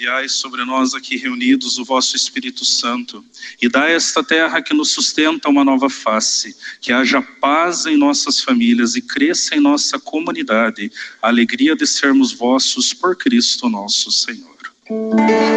enviai sobre nós aqui reunidos o vosso Espírito Santo, e dai a esta terra que nos sustenta uma nova face, que haja paz em nossas famílias e cresça em nossa comunidade a alegria de sermos vossos por Cristo nosso Senhor.